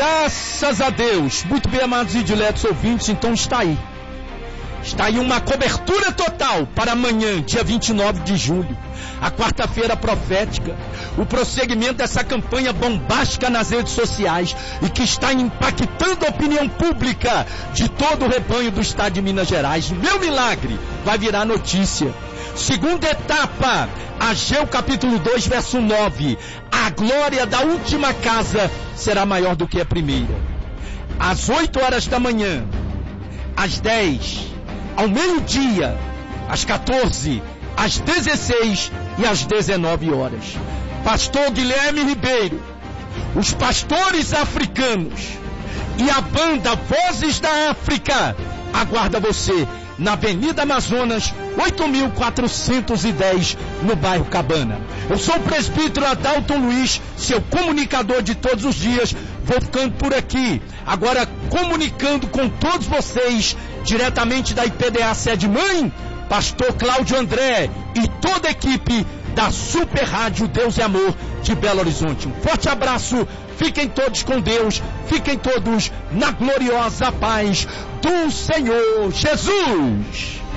Graças a Deus. Muito bem, amados e diletos ouvintes, então está aí. Está aí uma cobertura total para amanhã, dia 29 de julho. A quarta-feira profética. O prosseguimento dessa campanha bombástica nas redes sociais e que está impactando a opinião pública de todo o rebanho do estado de Minas Gerais. Meu milagre vai virar notícia. Segunda etapa, Ageu capítulo 2, verso 9. A glória da última casa será maior do que a primeira. Às 8 horas da manhã, às 10, ao meio-dia, às 14, às 16 e às 19 horas. Pastor Guilherme Ribeiro, os pastores africanos e a banda Vozes da África aguarda você na Avenida Amazonas, 8.410, no bairro Cabana. Eu sou o presbítero Adalton Luiz, seu comunicador de todos os dias. Vou ficando por aqui, agora comunicando com todos vocês, diretamente da IPDA Sede Mãe, pastor Cláudio André e toda a equipe da Super Rádio Deus e Amor de Belo Horizonte. Um forte abraço, fiquem todos com Deus, fiquem todos na gloriosa paz do Senhor Jesus.